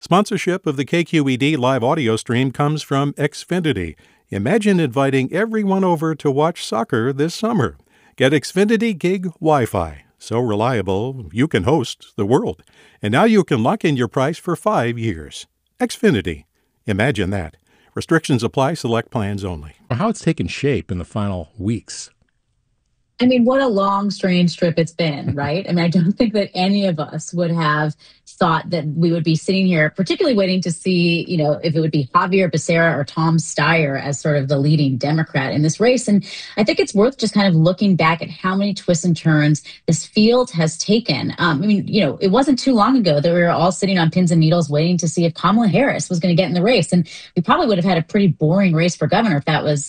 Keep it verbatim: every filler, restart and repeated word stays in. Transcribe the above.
Sponsorship of the K Q E D live audio stream comes from Xfinity. Imagine inviting everyone over to watch soccer this summer. Get Xfinity Gig Wi-Fi. So reliable, you can host the world. And now you can lock in your price for five years. Xfinity. Imagine that. Restrictions apply. Select plans only. How it's taken shape in the final weeks. I mean, what a long, strange trip it's been, right? I mean, I don't think that any of us would have thought that we would be sitting here, particularly waiting to see, you know, if it would be Javier Becerra or Tom Steyer as sort of the leading Democrat in this race. And I think it's worth just kind of looking back at how many twists and turns this field has taken. Um, I mean, you know, it wasn't too long ago that we were all sitting on pins and needles waiting to see if Kamala Harris was going to get in the race. And we probably would have had a pretty boring race for governor if that was